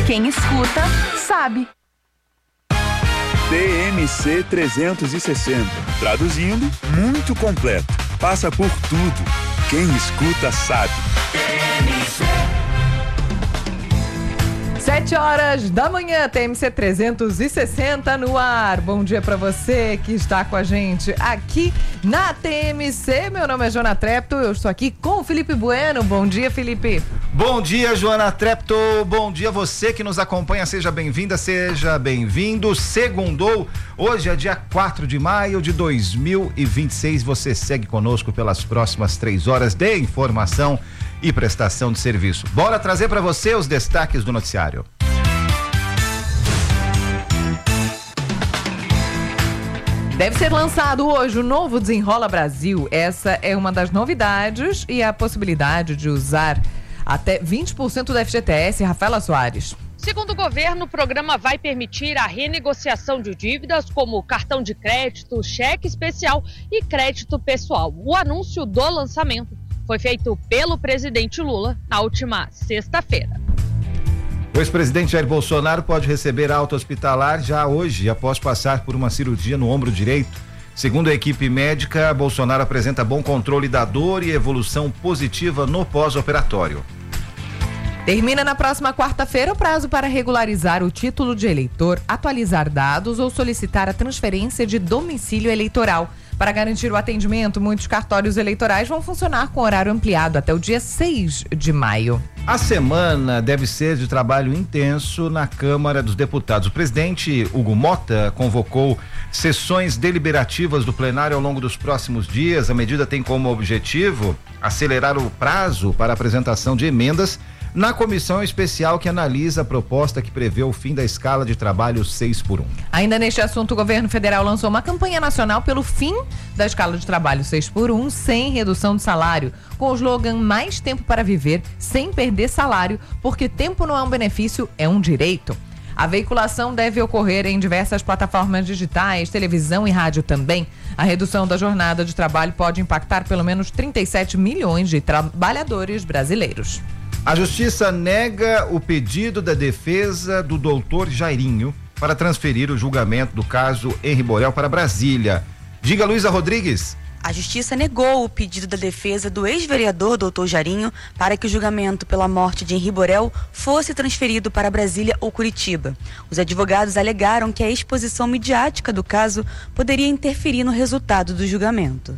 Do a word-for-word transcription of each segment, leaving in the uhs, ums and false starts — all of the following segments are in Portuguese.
Quem escuta, sabe. T M C trezentos e sessenta. Traduzindo, muito completo. Passa por tudo. Quem escuta, sabe. Sete horas da manhã, T M C trezentos e sessenta no ar. Bom dia pra você que está com a gente aqui na T M C. Meu nome é Joana Trepto, eu estou aqui com o Felipe Bueno. Bom dia, Felipe. Bom dia, Joana Trepto. Bom dia você que nos acompanha. Seja bem-vinda, seja bem-vindo. Segundou. Hoje é dia quatro de maio de dois mil e vinte e seis. Você segue conosco pelas próximas três horas de informação e prestação de serviço. Bora trazer para você os destaques do noticiário. Deve ser lançado hoje o novo Desenrola Brasil. Essa é uma das novidades e a possibilidade de usar até vinte por cento do F G T S. Rafaela Soares. Segundo o governo, o programa vai permitir a renegociação de dívidas como cartão de crédito, cheque especial e crédito pessoal. O anúncio do lançamento foi feito pelo presidente Lula na última sexta-feira. O ex-presidente Jair Bolsonaro pode receber alta hospitalar já hoje, após passar por uma cirurgia no ombro direito. Segundo a equipe médica, Bolsonaro apresenta bom controle da dor e evolução positiva no pós-operatório. Termina na próxima quarta-feira o prazo para regularizar o título de eleitor, atualizar dados ou solicitar a transferência de domicílio eleitoral. Para garantir o atendimento, muitos cartórios eleitorais vão funcionar com horário ampliado até o dia seis de maio. A semana deve ser de trabalho intenso na Câmara dos Deputados. O presidente Hugo Mota convocou sessões deliberativas do plenário ao longo dos próximos dias. A medida tem como objetivo acelerar o prazo para a apresentação de emendas na comissão especial que analisa a proposta que prevê o fim da escala de trabalho seis por um. Ainda neste assunto, o governo federal lançou uma campanha nacional pelo fim da escala de trabalho seis por um, sem redução de salário, com o slogan Mais Tempo para Viver, sem perder salário, porque tempo não é um benefício, é um direito. A veiculação deve ocorrer em diversas plataformas digitais, televisão e rádio também. A redução da jornada de trabalho pode impactar pelo menos trinta e sete milhões de trabalhadores brasileiros. A justiça nega o pedido da defesa do doutor Jairinho para transferir o julgamento do caso Henri Borel para Brasília. Diga, Luísa Rodrigues. A justiça negou o pedido da defesa do ex-vereador doutor Jairinho para que o julgamento pela morte de Henri Borel fosse transferido para Brasília ou Curitiba. Os advogados alegaram que a exposição midiática do caso poderia interferir no resultado do julgamento.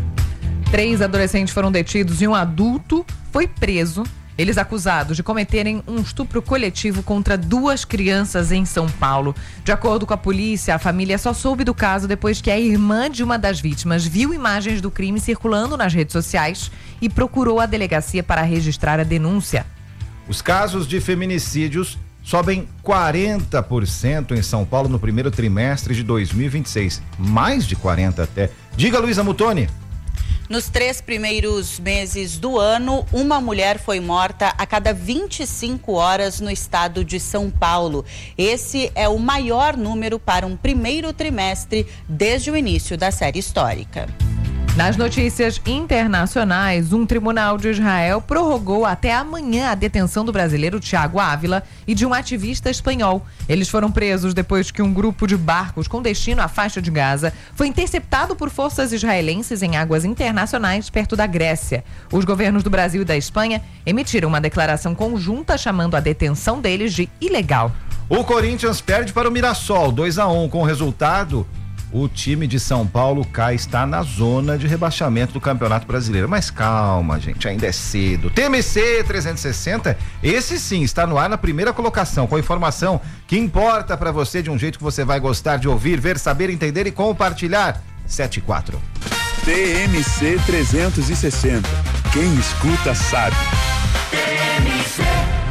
Três adolescentes foram detidos e um adulto foi preso. Eles acusados de cometerem um estupro coletivo contra duas crianças em São Paulo. De acordo com a polícia, a família só soube do caso depois que a irmã de uma das vítimas viu imagens do crime circulando nas redes sociais e procurou a delegacia para registrar a denúncia. Os casos de feminicídios sobem quarenta por cento em São Paulo no primeiro trimestre de dois mil e vinte e seis. Mais de quarenta até. Diga, Luísa Mutoni. Nos três primeiros meses do ano, uma mulher foi morta a cada vinte e cinco horas no estado de São Paulo. Esse é o maior número para um primeiro trimestre desde o início da série histórica. Nas notícias internacionais, um tribunal de Israel prorrogou até amanhã a detenção do brasileiro Thiago Ávila e de um ativista espanhol. Eles foram presos depois que um grupo de barcos com destino à faixa de Gaza foi interceptado por forças israelenses em águas internacionais perto da Grécia. Os governos do Brasil e da Espanha emitiram uma declaração conjunta chamando a detenção deles de ilegal. O Corinthians perde para o Mirassol, dois a um. Com o resultado, o time de São Paulo cai, está na zona de rebaixamento do Campeonato Brasileiro. Mas calma, gente, ainda é cedo. T M C trezentos e sessenta, esse sim está no ar na primeira colocação, com informação que importa para você de um jeito que você vai gostar de ouvir, ver, saber, entender e compartilhar. sete e quatro. T M C trezentos e sessenta. Quem escuta sabe. T M C.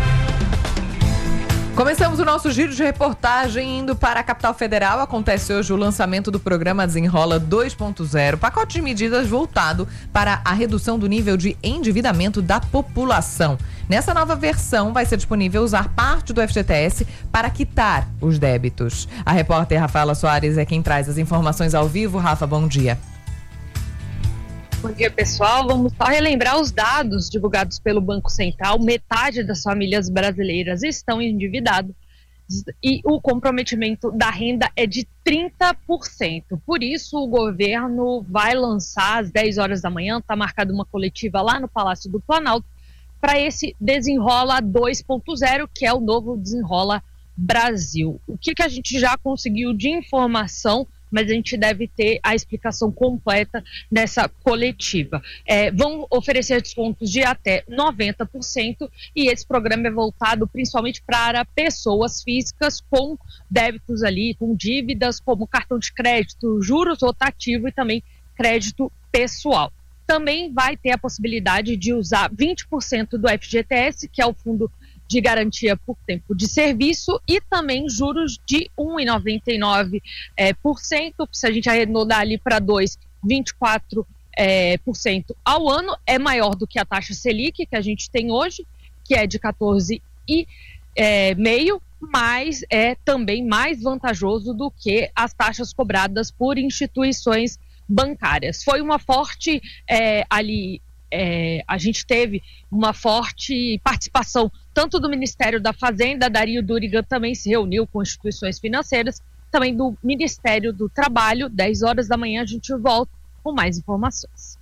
Começamos o nosso giro de reportagem indo para a capital federal. Acontece hoje o lançamento do programa Desenrola dois ponto zero, pacote de medidas voltado para a redução do nível de endividamento da população. Nessa nova versão vai ser disponível usar parte do F G T S para quitar os débitos. A repórter Rafaela Soares é quem traz as informações ao vivo. Rafa, bom dia. Bom dia, pessoal. Vamos só relembrar os dados divulgados pelo Banco Central. Metade das famílias brasileiras estão endividadas e o comprometimento da renda é de trinta por cento. Por isso, o governo vai lançar às dez horas da manhã, está marcada uma coletiva lá no Palácio do Planalto, para esse Desenrola dois ponto zero, que é o novo Desenrola Brasil. O que, que a gente já conseguiu de informação, mas a gente deve ter a explicação completa nessa coletiva. É, vão oferecer descontos de até noventa por cento e esse programa é voltado principalmente para pessoas físicas com débitos ali, com dívidas como cartão de crédito, juros rotativo e também crédito pessoal. Também vai ter a possibilidade de usar vinte por cento do F G T S, que é o Fundo de Garantia por Tempo de Serviço, e também juros de um vírgula noventa e nove por cento, se a gente arredondar ali para dois, vinte e quatro por cento ao ano, é maior do que a taxa Selic que a gente tem hoje, que é de quatorze vírgula cinco por cento, mas é também mais vantajoso do que as taxas cobradas por instituições bancárias. Foi uma forte é, ali É, a gente teve uma forte participação tanto do Ministério da Fazenda, Dario Durigan também se reuniu com instituições financeiras, também do Ministério do Trabalho. Dez horas da manhã a gente volta com mais informações.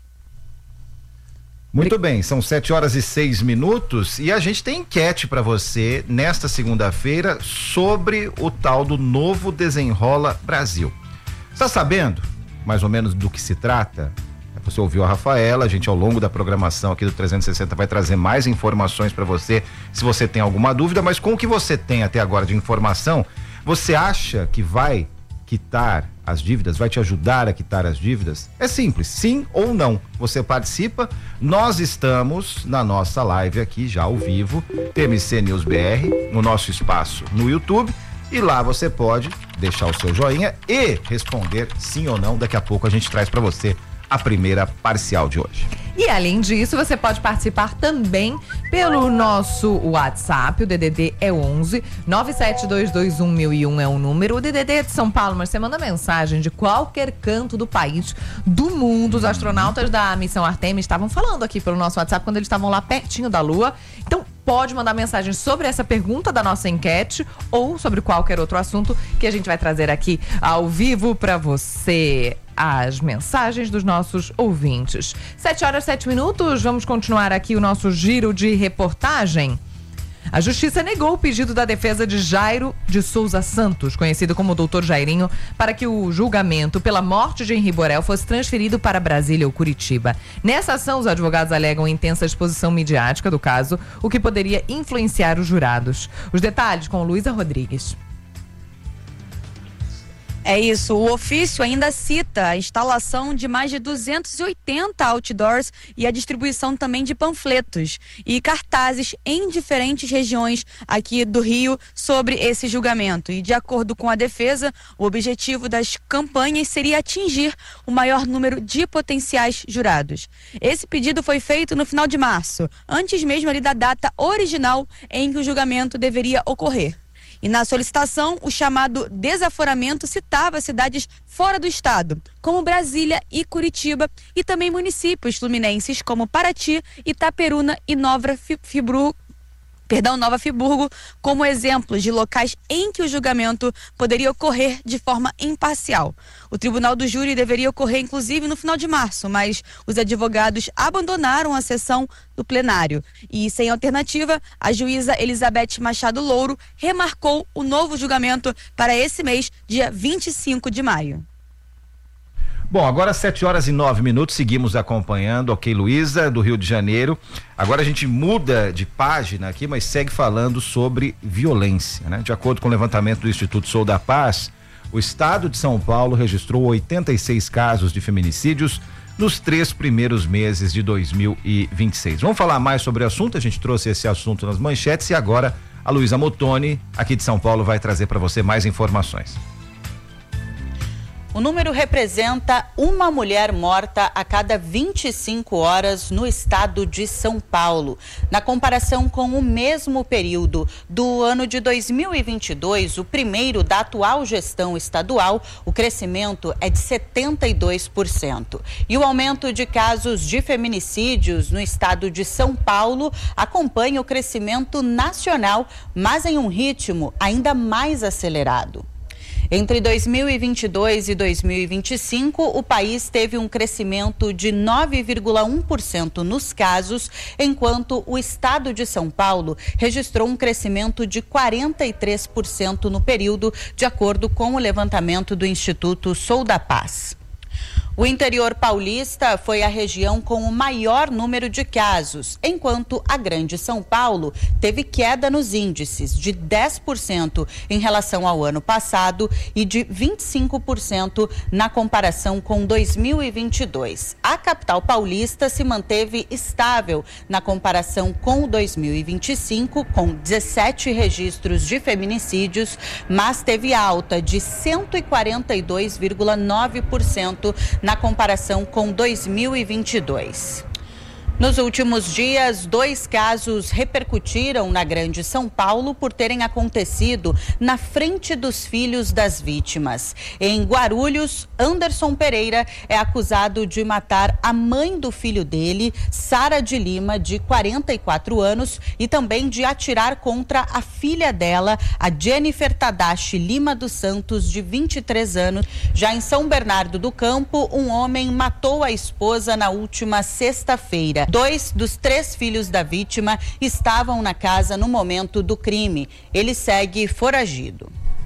Muito bem, são sete horas e seis minutos e a gente tem enquete para você nesta segunda-feira sobre o tal do novo Desenrola Brasil. Está sabendo mais ou menos do que se trata? Você ouviu a Rafaela, a gente ao longo da programação aqui do trezentos e sessenta vai trazer mais informações para você, se você tem alguma dúvida, mas com o que você tem até agora de informação, você acha que vai quitar as dívidas, vai te ajudar a quitar as dívidas? É simples, sim ou não. Você participa, nós estamos na nossa live aqui já ao vivo, T M C News B R, no nosso espaço no YouTube, e lá você pode deixar o seu joinha e responder sim ou não. Daqui a pouco a gente traz para você a primeira parcial de hoje. E além disso, você pode participar também pelo nosso WhatsApp. O D D D é onze nove sete dois dois um mil e um é o número. O D D D é de São Paulo, mas você manda mensagem de qualquer canto do país, do mundo. Os astronautas da missão Artemis estavam falando aqui pelo nosso WhatsApp quando eles estavam lá pertinho da Lua. Então, pode mandar mensagem sobre essa pergunta da nossa enquete ou sobre qualquer outro assunto que a gente vai trazer aqui ao vivo para você. As mensagens dos nossos ouvintes. Sete horas, sete minutos, vamos continuar aqui o nosso giro de reportagem. A Justiça negou o pedido da defesa de Jairo de Souza Santos, conhecido como doutor Jairinho, para que o julgamento pela morte de Henri Borel fosse transferido para Brasília ou Curitiba. Nessa ação, os advogados alegam intensa exposição midiática do caso, o que poderia influenciar os jurados. Os detalhes com Luísa Rodrigues. É isso, o ofício ainda cita a instalação de mais de duzentos e oitenta outdoors e a distribuição também de panfletos e cartazes em diferentes regiões aqui do Rio sobre esse julgamento. E de acordo com a defesa, o objetivo das campanhas seria atingir o maior número de potenciais jurados. Esse pedido foi feito no final de março, antes mesmo ali da data original em que o julgamento deveria ocorrer. E na solicitação, o chamado desaforamento citava cidades fora do estado, como Brasília e Curitiba, e também municípios fluminenses como Paraty, Itaperuna e Nova Friburgo, perdão, Nova Friburgo, como exemplos de locais em que o julgamento poderia ocorrer de forma imparcial. O tribunal do júri deveria ocorrer, inclusive, no final de março, mas os advogados abandonaram a sessão do plenário. E, sem alternativa, a juíza Elizabeth Machado Louro remarcou o novo julgamento para esse mês, dia vinte e cinco de maio. Bom, agora sete horas e nove minutos, seguimos acompanhando, ok, Luísa, do Rio de Janeiro. Agora a gente muda de página aqui, mas segue falando sobre violência, né? De acordo com o levantamento do Instituto Sou da Paz, o estado de São Paulo registrou oitenta e seis casos de feminicídios nos três primeiros meses de dois mil e vinte e seis. Vamos falar mais sobre o assunto, a gente trouxe esse assunto nas manchetes e agora a Luísa Motoni, aqui de São Paulo, vai trazer para você mais informações. O O número representa uma mulher morta a cada vinte e cinco horas no estado de São Paulo. Na comparação com o mesmo período do ano de dois mil e vinte e dois, o primeiro da atual gestão estadual, o crescimento é de setenta e dois por cento. E o aumento de casos de feminicídios no estado de São Paulo acompanha o crescimento nacional, mas em um ritmo ainda mais acelerado. Entre dois mil e vinte e dois e dois mil e vinte e cinco, o país teve um crescimento de nove vírgula um por cento nos casos, enquanto o estado de São Paulo registrou um crescimento de quarenta e três por cento no período, de acordo com o levantamento do Instituto Sou da Paz. O interior paulista foi a região com o maior número de casos, enquanto a Grande São Paulo teve queda nos índices de dez por cento em relação ao ano passado e de vinte e cinco por cento na comparação com dois mil e vinte e dois. A capital paulista se manteve estável na comparação com dois mil e vinte e cinco, com dezessete registros de feminicídios, mas teve alta de cento e quarenta e dois vírgula nove por cento na comparação com dois mil e vinte e dois. Nos últimos dias, dois casos repercutiram na Grande São Paulo por terem acontecido na frente dos filhos das vítimas. Em Guarulhos, Anderson Pereira é acusado de matar a mãe do filho dele, Sara de Lima, de quarenta e quatro anos, e também de atirar contra a filha dela, a Jennifer Tadashi Lima dos Santos, de vinte e três anos. Já em São Bernardo do Campo, um homem matou a esposa na última sexta-feira. Dois dos três filhos da vítima estavam na casa no momento do crime. Ele segue foragido.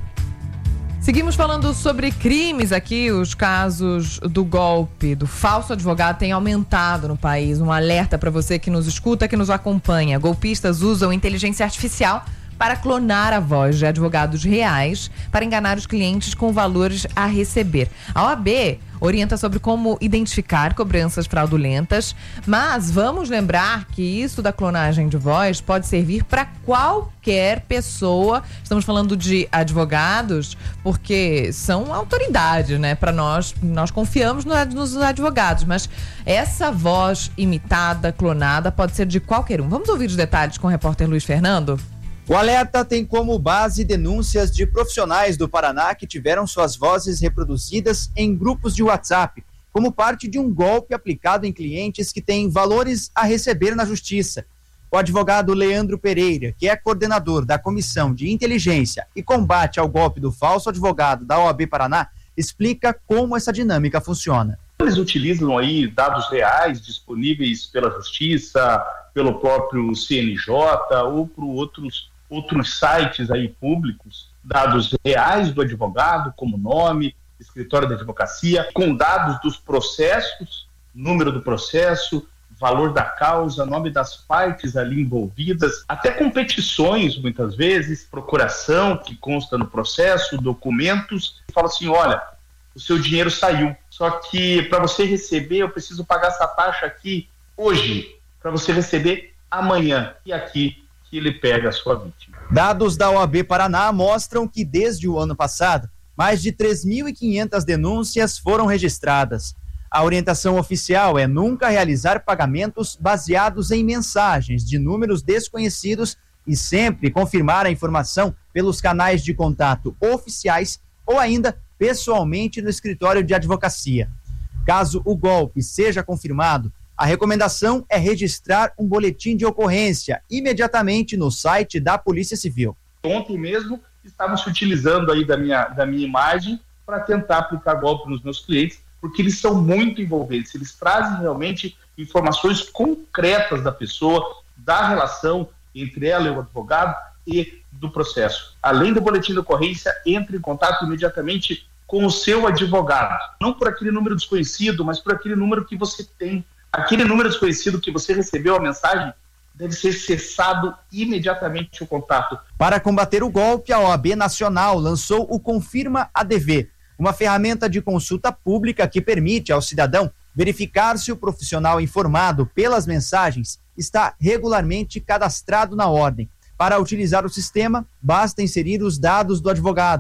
Seguimos falando sobre crimes aqui. Os casos do golpe, do falso advogado, têm aumentado no país. Um alerta para você que nos escuta, que nos acompanha. Golpistas usam inteligência artificial para clonar a voz de advogados reais para enganar os clientes com valores a receber. A O A B orienta sobre como identificar cobranças fraudulentas, mas vamos lembrar que isso da clonagem de voz pode servir para qualquer pessoa. Estamos falando de advogados porque são autoridades, né? Para nós, nós confiamos nos advogados, mas essa voz imitada, clonada, pode ser de qualquer um. Vamos ouvir os detalhes com o repórter Luiz Fernando? O alerta tem como base denúncias de profissionais do Paraná que tiveram suas vozes reproduzidas em grupos de WhatsApp, como parte de um golpe aplicado em clientes que têm valores a receber na justiça. O advogado Leandro Pereira, que é coordenador da Comissão de Inteligência e Combate ao Golpe do Falso Advogado da O A B Paraná, explica como essa dinâmica funciona. Eles utilizam aí dados reais disponíveis pela Justiça, pelo próprio C N J ou por outros outros sites aí públicos, dados reais do advogado, como nome, escritório da advocacia, com dados dos processos, número do processo, valor da causa, nome das partes ali envolvidas, até com petições, muitas vezes, procuração que consta no processo, documentos, e fala assim, olha, o seu dinheiro saiu, só que para você receber eu preciso pagar essa taxa aqui hoje, para você receber amanhã, e aqui que ele pega a sua vítima. Dados da O A B Paraná mostram que desde o ano passado, mais de três mil e quinhentas denúncias foram registradas. A orientação oficial é nunca realizar pagamentos baseados em mensagens de números desconhecidos e sempre confirmar a informação pelos canais de contato oficiais ou ainda pessoalmente no escritório de advocacia. Caso o golpe seja confirmado, a recomendação é registrar um boletim de ocorrência imediatamente no site da Polícia Civil. Ontem mesmo estavam se utilizando aí da minha, da minha imagem para tentar aplicar golpe nos meus clientes, porque eles são muito envolventes, eles trazem realmente informações concretas da pessoa, da relação entre ela e o advogado e do processo. Além do boletim de ocorrência, entre em contato imediatamente com o seu advogado, não por aquele número desconhecido, mas por aquele número que você tem. Aquele número desconhecido que você recebeu a mensagem deve ser cessado imediatamente o contato. Para combater o golpe, a O A B Nacional lançou o Confirma A D V, uma ferramenta de consulta pública que permite ao cidadão verificar se o profissional informado pelas mensagens está regularmente cadastrado na ordem. Para utilizar o sistema, basta inserir os dados do advogado.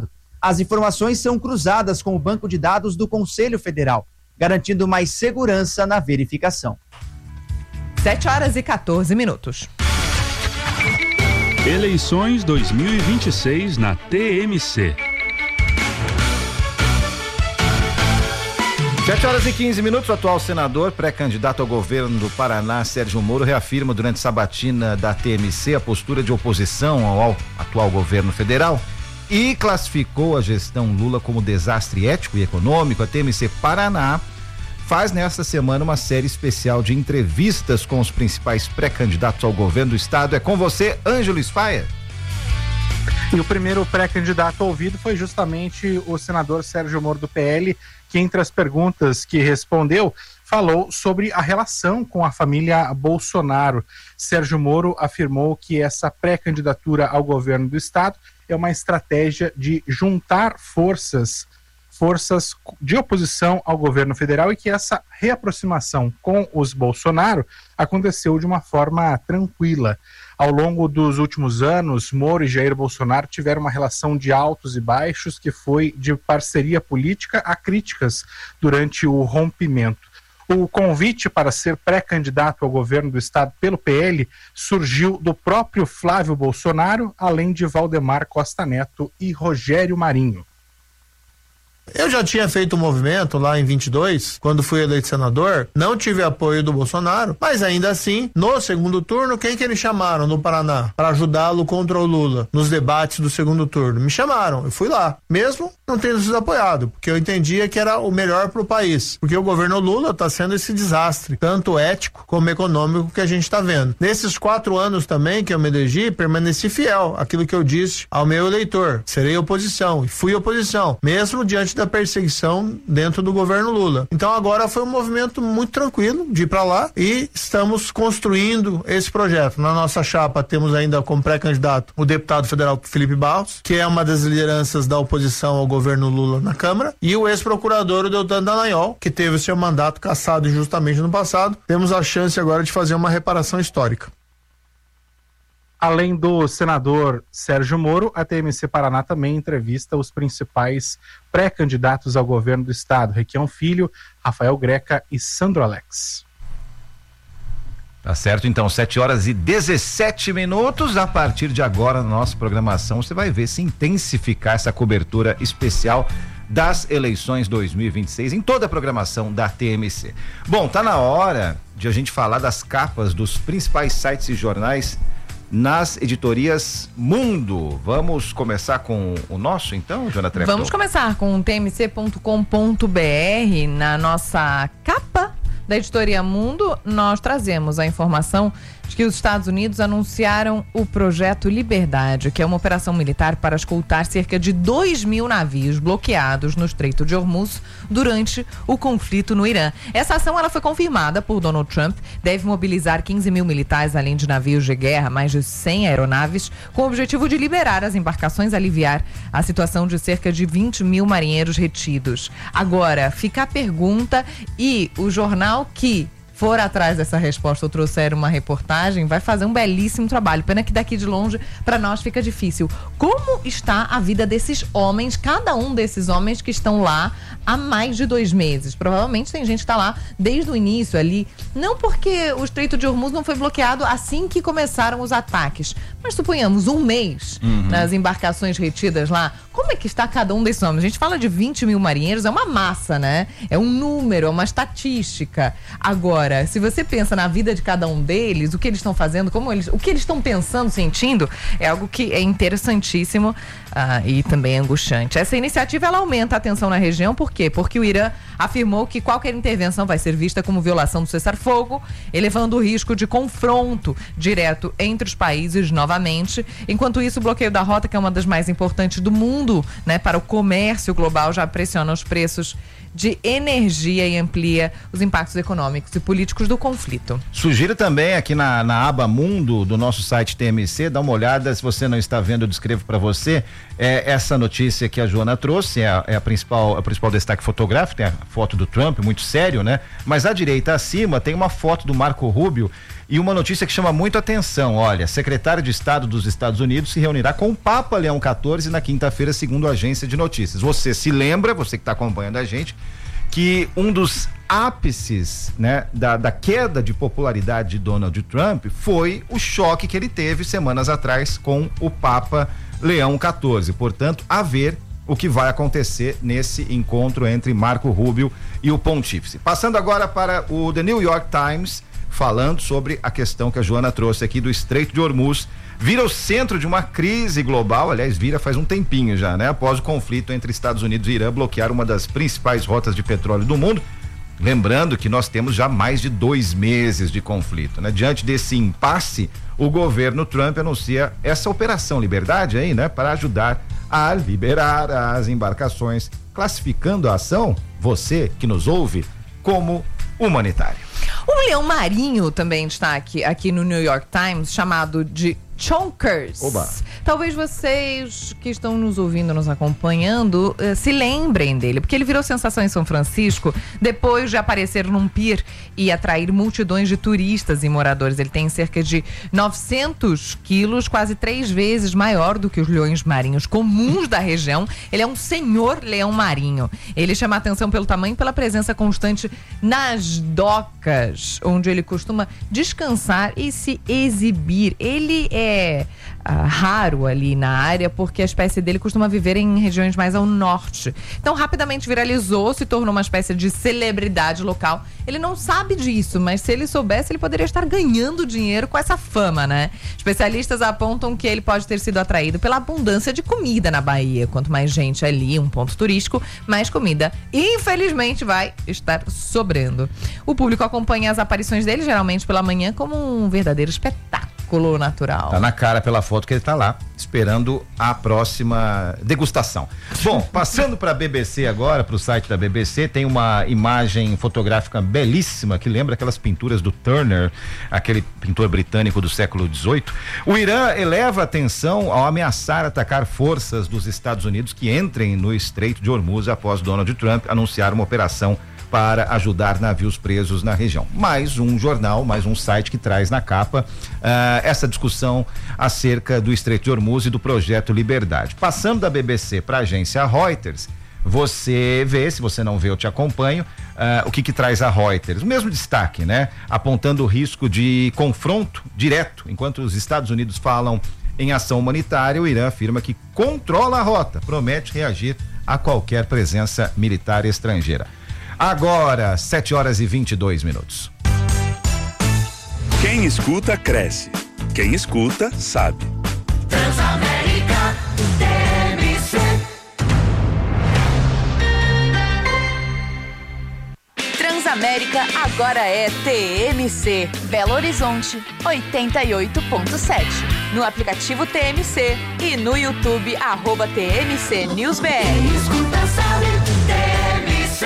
As informações são cruzadas com o banco de dados do Conselho Federal, garantindo mais segurança na verificação. sete horas e quatorze minutos. Eleições dois mil e vinte e seis na T M C. sete horas e quinze minutos, o atual senador, pré-candidato ao governo do Paraná, Sérgio Moro, reafirma durante sabatina da T M C a postura de oposição ao atual governo federal e classificou a gestão Lula como desastre ético e econômico. A T M C Paraná faz nesta semana uma série especial de entrevistas com os principais pré-candidatos ao governo do estado. É com você, Ângelo Sfaia. E o primeiro pré-candidato ouvido foi justamente o senador Sérgio Moro do P L, que entre as perguntas que respondeu, falou sobre a relação com a família Bolsonaro. Sérgio Moro afirmou que essa pré-candidatura ao governo do estado é uma estratégia de juntar forças, forças de oposição ao governo federal e que essa reaproximação com os Bolsonaro aconteceu de uma forma tranquila. Ao longo dos últimos anos, Moro e Jair Bolsonaro tiveram uma relação de altos e baixos que foi de parceria política a críticas durante o rompimento. O convite para ser pré-candidato ao governo do estado pelo P L surgiu do próprio Flávio Bolsonaro, além de Valdemar Costa Neto e Rogério Marinho. Eu já tinha feito um movimento lá em vinte e dois, quando fui eleito senador, não tive apoio do Bolsonaro, mas ainda assim, no segundo turno, quem que eles chamaram no Paraná para ajudá-lo contra o Lula nos debates do segundo turno? Me chamaram, eu fui lá, mesmo não tendo sido apoiado, porque eu entendia que era o melhor para o país, porque o governo Lula está sendo esse desastre, tanto ético como econômico que a gente está vendo. Nesses quatro anos também que eu me elegi, permaneci fiel àquilo que eu disse ao meu eleitor, serei oposição, e fui oposição, mesmo diante da perseguição dentro do governo Lula. Então agora foi um movimento muito tranquilo de ir para lá e estamos construindo esse projeto. Na nossa chapa temos ainda como pré-candidato o deputado federal Felipe Barros, que é uma das lideranças da oposição ao governo Lula na Câmara, e o ex-procurador Deltan Dallagnol, que teve seu mandato cassado injustamente no passado. Temos a chance agora de fazer uma reparação histórica. Além do senador Sérgio Moro, a T M C Paraná também entrevista os principais pré-candidatos ao governo do estado, Requião Filho, Rafael Greca e Sandro Alex. Tá certo, então, sete horas e dezessete minutos. A partir de agora, na nossa programação, você vai ver se intensificar essa cobertura especial das eleições dois mil e vinte e seis em toda a programação da T M C. Bom, tá na hora de a gente falar das capas dos principais sites e jornais nas editorias Mundo. Vamos começar com o nosso, então, Jonathan Trepton? Vamos começar com t m c ponto com ponto b r. Na nossa capa da editoria Mundo, nós trazemos a informação de que os Estados Unidos anunciaram o projeto Liberdade, que é uma operação militar para escoltar cerca de dois mil navios bloqueados no Estreito de Hormuz durante o conflito no Irã. Essa ação ela foi confirmada por Donald Trump, deve mobilizar quinze mil militares, além de navios de guerra, mais de cem aeronaves, com o objetivo de liberar as embarcações e aliviar a situação de cerca de vinte mil marinheiros retidos. Agora, fica a pergunta, e o jornal que for atrás dessa resposta ou trouxer uma reportagem, vai fazer um belíssimo trabalho. Pena que daqui de longe, para nós, fica difícil. Como está a vida desses homens, cada um desses homens que estão lá há mais de dois meses? Provavelmente tem gente que está lá desde o início ali, não porque o Estreito de Hormuz não foi bloqueado assim que começaram os ataques, mas suponhamos um mês uhum. nas embarcações retidas lá. Como é que está cada um desses homens? A gente fala de vinte mil marinheiros, é uma massa, né? É um número, é uma estatística. Agora, se você pensa na vida de cada um deles, o que eles estão fazendo, como eles, o que eles estão pensando, sentindo, é algo que é interessantíssimo uh, e também angustiante. Essa iniciativa, ela aumenta a tensão na região, por quê? Porque o Irã afirmou que qualquer intervenção vai ser vista como violação do cessar-fogo, elevando o risco de confronto direto entre os países novamente. Enquanto isso, o bloqueio da rota, que é uma das mais importantes do mundo, né, para o comércio global, já pressiona os preços de energia e amplia os impactos econômicos e políticos do conflito. Sugiro também aqui na, na aba Mundo do nosso site T M C, dá uma olhada, se você não está vendo, eu descrevo para você, é, essa notícia que a Joana trouxe, é a, é a principal, a principal destaque fotográfico, tem a foto do Trump, muito sério, né? Mas à direita acima tem uma foto do Marco Rubio, E uma notícia que chama muito atenção, olha, secretário de Estado dos Estados Unidos se reunirá com o Papa Leão quatorze na quinta-feira, segundo a agência de notícias. Você se lembra, você que está acompanhando a gente, que um dos ápices, né, da, da queda de popularidade de Donald Trump foi o choque que ele teve semanas atrás com o Papa Leão quatorze. Portanto, a ver o que vai acontecer nesse encontro entre Marco Rubio e o Pontífice. Passando agora para o The New York Times, falando sobre a questão que a Joana trouxe aqui do Estreito de Hormuz. Vira o centro de uma crise global, aliás, vira faz um tempinho já, né? Após o conflito entre Estados Unidos e Irã bloquear uma das principais rotas de petróleo do mundo. Lembrando que nós temos já mais de dois meses de conflito, né? Diante desse impasse, o governo Trump anuncia essa Operação Liberdade aí, né? Para ajudar a liberar as embarcações, classificando a ação, você que nos ouve, como humanitária. Um leão marinho também está aqui, aqui no New York Times, chamado de chonkers. Oba. Talvez vocês que estão nos ouvindo, nos acompanhando, uh, se lembrem dele, porque ele virou sensação em São Francisco depois de aparecer num pier e atrair multidões de turistas e moradores. Ele tem cerca de novecentos quilos, quase três vezes maior do que os leões marinhos comuns da região. Ele é um senhor leão marinho. Ele chama a atenção pelo tamanho e pela presença constante nas docas, onde ele costuma descansar e se exibir. Ele é É uh, raro ali na área, porque a espécie dele costuma viver em regiões mais ao norte. Então, rapidamente viralizou, se tornou uma espécie de celebridade local. Ele não sabe disso, mas se ele soubesse, ele poderia estar ganhando dinheiro com essa fama, né? Especialistas apontam que ele pode ter sido atraído pela abundância de comida na Bahia. Quanto mais gente ali, um ponto turístico, mais comida, infelizmente, vai estar sobrando. O público acompanha as aparições dele, geralmente pela manhã, como um verdadeiro espetáculo natural. Tá na cara pela foto que ele tá lá, esperando a próxima degustação. Bom, passando para a B B C agora, para o site da B B C, tem uma imagem fotográfica belíssima que lembra aquelas pinturas do Turner, aquele pintor britânico do século dezoito. O Irã eleva a atenção ao ameaçar atacar forças dos Estados Unidos que entrem no Estreito de Hormuz após Donald Trump anunciar uma operação para ajudar navios presos na região. Mais um jornal, mais um site que traz na capa uh, essa discussão acerca do Estreito de Hormuz e do projeto Liberdade. Passando da B B C para a agência Reuters, você vê, se você não vê, eu te acompanho, uh, o que que traz a Reuters. O mesmo destaque, né? Apontando o risco de confronto direto. Enquanto os Estados Unidos falam em ação humanitária, o Irã afirma que controla a rota, promete reagir a qualquer presença militar estrangeira. Agora, sete horas e vinte e dois minutos. Quem escuta, cresce. Quem escuta, sabe. Transamérica, T M C. Transamérica agora é T M C. Belo Horizonte, oitenta e oito ponto sete. No aplicativo T M C e no YouTube, arroba T M C News B R. Quem escuta, sabe. T M C.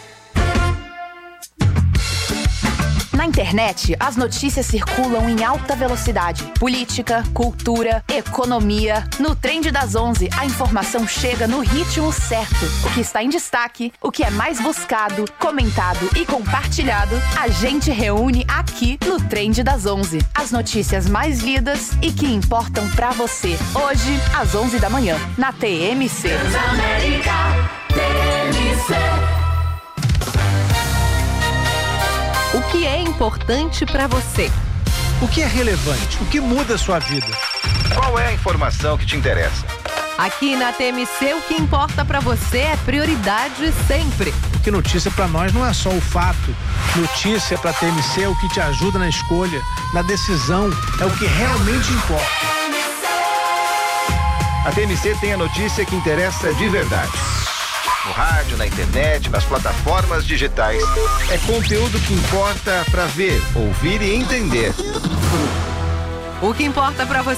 Na internet, as notícias circulam em alta velocidade. Política, cultura, economia. No Trend das onze, a informação chega no ritmo certo. O que está em destaque, o que é mais buscado, comentado e compartilhado, a gente reúne aqui no Trend das onze. As notícias mais lidas e que importam pra você. Hoje, às onze da manhã, na T M C. Transamérica, T M C. O que é importante para você? O que é relevante? O que muda a sua vida? Qual é a informação que te interessa? Aqui na T M C, o que importa para você é prioridade sempre. Porque notícia para nós não é só o fato. Notícia para T M C é o que te ajuda na escolha, na decisão, é o que realmente importa. A T M C tem a notícia que interessa de verdade. No rádio, na internet, nas plataformas digitais. É conteúdo que importa para ver, ouvir e entender. O que importa para você